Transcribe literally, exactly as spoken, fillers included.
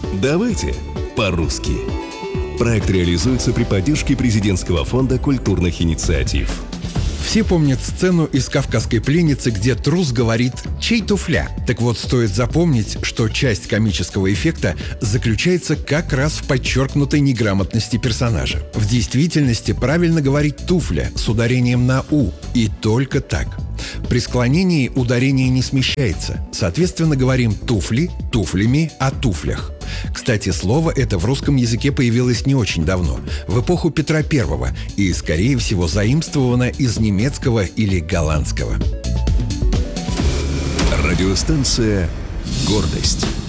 Давайте по-русски. Проект реализуется при поддержке Президентского фонда культурных инициатив. Все помнят сцену из «Кавказской пленницы», где трус говорит «чей туфля?». Так вот, стоит запомнить, что часть комического эффекта заключается как раз в подчеркнутой неграмотности персонажа. В действительности правильно говорить «туфля» с ударением на «у», и только так. При склонении ударение не смещается. Соответственно, говорим «туфли» туфлями о туфлях. Кстати, слово это в русском языке появилось не очень давно, в эпоху Петра Первого, и, скорее всего, заимствовано из немецкого или голландского. Радиостанция «Гордость».